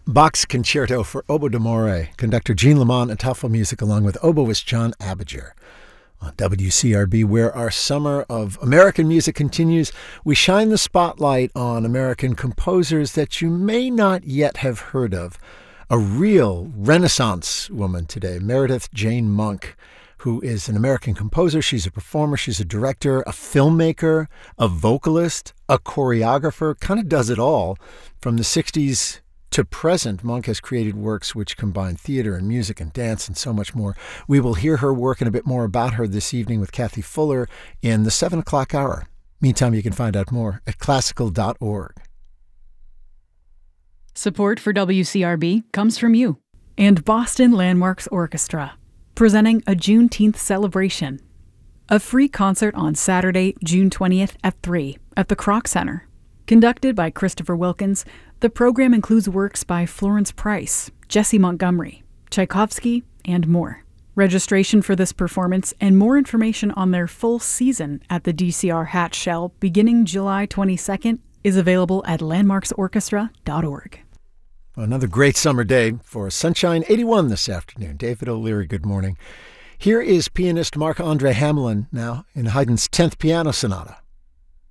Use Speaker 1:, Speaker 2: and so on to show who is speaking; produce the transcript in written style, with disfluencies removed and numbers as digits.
Speaker 1: Bach's Concerto for Oboe d'Amore, conductor Jean Lamont and Tafel Music, along with oboist John Abiger. On WCRB, where our summer of American music continues, we shine the spotlight on American composers that you may not yet have heard of. A real Renaissance woman today, Meredith Jane Monk, who is an American composer. She's a performer, she's a director, a filmmaker, a vocalist, a choreographer, kind of does it all. From the 60s to present, Monk has created works which combine theater and music and dance and so much more. We will hear her work and a bit more about her this evening with Kathy Fuller in the 7 o'clock hour. Meantime, you can find out more at classical.org.
Speaker 2: Support for WCRB comes from you and Boston Landmarks Orchestra, presenting a Juneteenth celebration. A free concert on Saturday, June 20th at 3 at the Kroc Center. Conducted by Christopher Wilkins, the program includes works by Florence Price, Jessie Montgomery, Tchaikovsky, and more. Registration for this performance and more information on their full season at the DCR Hatch Shell beginning July 22nd is available at landmarksorchestra.org.
Speaker 1: Another great summer day for Sunshine 81 this afternoon. David O'Leary, good morning. Here is pianist Marc-Andre Hamelin now in Haydn's 10th Piano Sonata.